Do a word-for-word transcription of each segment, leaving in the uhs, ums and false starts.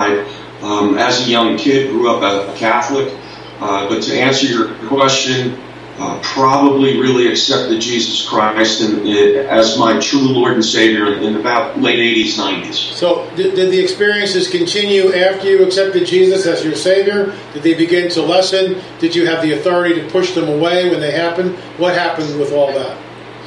side. Um, as a young kid, grew up a, a Catholic. Uh, but to answer your question, uh, probably really accepted Jesus Christ in, in, as my true Lord and Savior in, in about late eighties, nineties. So did, did the experiences continue after you accepted Jesus as your Savior? Did they begin to lessen? Did you have the authority to push them away when they happened? What happened with all that?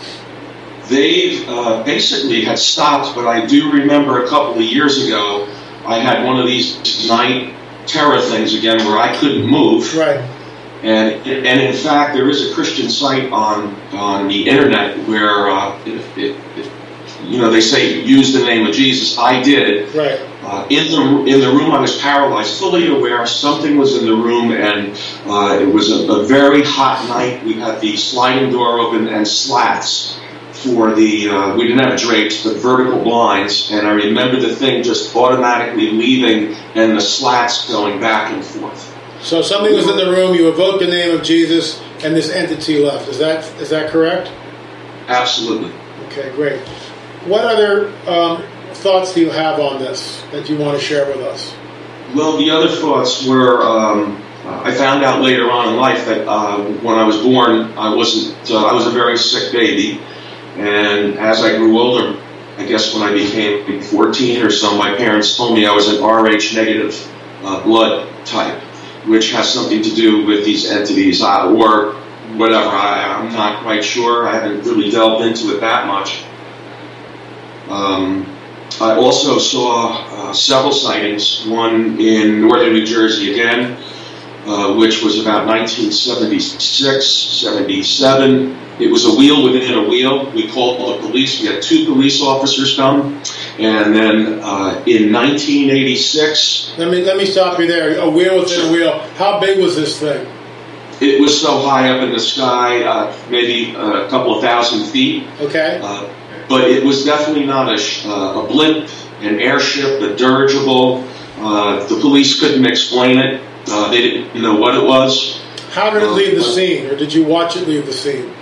They uh, basically had stopped, but I do remember a couple of years ago, I had one of these night terror things again where I couldn't move. Right. And and in fact, there is a Christian site on on the internet where uh, it, it, it, you know, they say use the name of Jesus. I did. Right. Uh, in the in the room, I was paralyzed, fully aware something was in the room, and uh, it was a, a very hot night. We had the sliding door open and slats for the. Uh, we didn't have drapes, but vertical blinds, and I remember the thing just automatically leaving and the slats going back and forth. So something was in the room, you evoked the name of Jesus, and this entity left. Is that is that correct? Absolutely. Okay, great. What other um, thoughts do you have on this that you want to share with us? Well, the other thoughts were, um, I found out later on in life that uh, when I was born, I wasn't, uh, I was a very sick baby, and as I grew older, I guess when I became fourteen or so, my parents told me I was an R H negative uh, blood type, which has something to do with these entities, uh, or whatever. I, I'm not quite sure. I haven't really delved into it that much. Um, I also saw uh, several sightings, one in northern New Jersey again, uh, which was about nineteen seventy-six, seventy-seven. It was a wheel within a wheel. We called the police. We had two police officers come. And then uh, in nineteen eighty-six... Let me let me stop you there. A wheel within a wheel. How big was this thing? It was so high up in the sky, uh, maybe a couple of thousand feet. Okay. Uh, but it was definitely not a, sh- uh, a blimp, an airship, a dirigible. Uh, the police couldn't explain it. Uh, they didn't know what it was. How did it uh, leave the scene, or did you watch it leave the scene?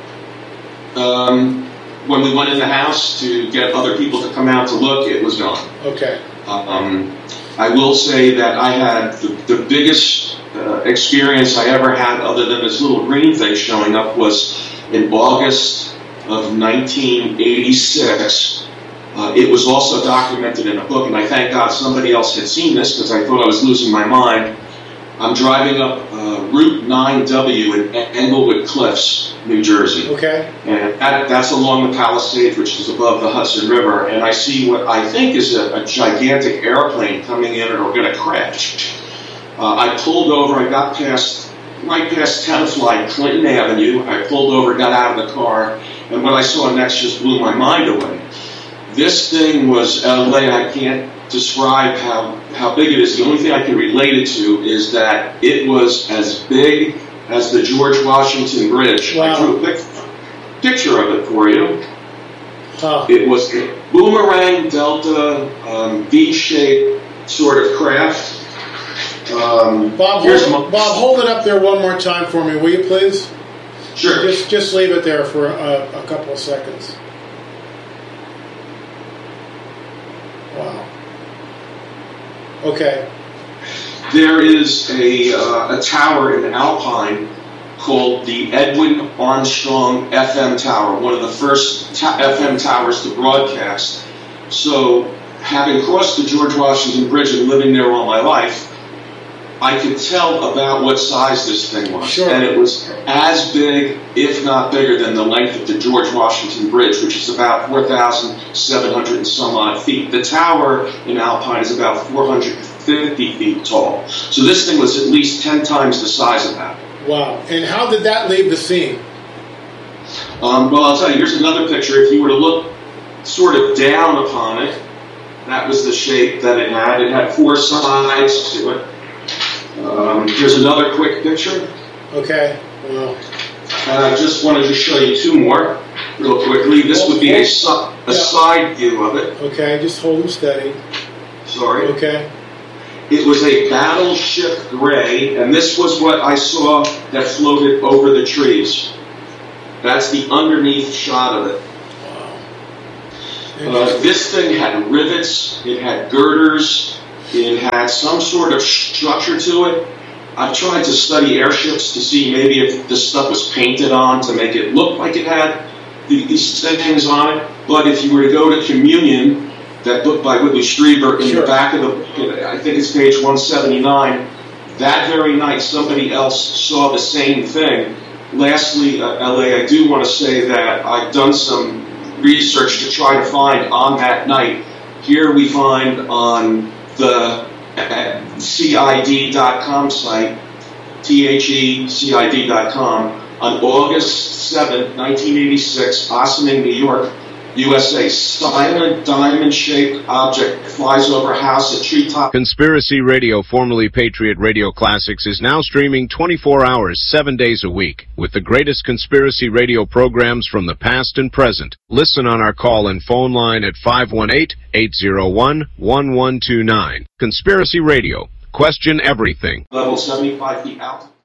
Um, when we went in the house to get other people to come out to look, it was gone. Okay. Um, I will say that I had the, the biggest uh, experience I ever had, other than this little green thing showing up, was in August of nineteen eighty-six. Uh, it was also documented in a book, and I thank God somebody else had seen this because I thought I was losing my mind. I'm driving up uh, Route nine W in Englewood Cliffs, New Jersey. Okay. And that, that's along the Palisades, which is above the Hudson River. And I see what I think is a, a gigantic airplane coming in or going to crash. Uh, I pulled over. I got past, right past tenth Flight, Clinton Avenue. I pulled over, got out of the car. And what I saw next just blew my mind away. This thing was L A. I can't describe how, how big it is. The only thing I can relate it to is that it was as big as the George Washington Bridge. Wow. I drew a pic- picture of it for you. Huh. It was a boomerang delta um, V-shaped sort of craft. Um, Bob, here's hold, my- Bob, hold it up there one more time for me, will you please? Sure. Just, just leave it there for a, a couple of seconds. Wow. Okay. There is a, uh, a tower in Alpine called the Edwin Armstrong F M Tower, one of the first ta- F M towers to broadcast. So, having crossed the George Washington Bridge and living there all my life, I could tell about what size this thing was. Sure. And it was as big, if not bigger, than the length of the George Washington Bridge, which is about four thousand seven hundred and some odd feet. The tower in Alpine is about four hundred fifty feet tall. So this thing was at least ten times the size of that. Wow. And how did that leave the scene? Um, well, I'll tell you, here's another picture. If you were to look sort of down upon it, that was the shape that it had. It had four sides to it. Um, here's another quick picture. Okay. Wow. And I just wanted to show you two more real quickly. This would be a, si- a Yeah. side view of it. Okay, just hold them steady. Sorry. Okay. It was a battleship gray, and this was what I saw that floated over the trees. That's the underneath shot of it. Wow. Uh, this thing had rivets, it had girders, It had some sort of structure to it. I've tried to study airships to see maybe if this stuff was painted on to make it look like it had these things on it. But if you were to go to Communion, that book by Whitley Strieber, in Sure. the back of the book, I think it's page one seventy-nine, that very night somebody else saw the same thing. Lastly, uh, L A, I do want to say that I've done some research to try to find on that night. Here we find on the uh, C I D dot com site, T H E C I D dot com, on August seventh, nineteen eighty-six, Ossining, New York, U S A, silent diamond-shaped object flies over house at treetop. Conspiracy Radio, formerly Patriot Radio Classics, is now streaming twenty-four hours, seven days a week, with the greatest conspiracy radio programs from the past and present. Listen on our call and phone line at five one eight, eight zero one, one one two nine. Conspiracy Radio. Question everything. Level seventy-five feet out.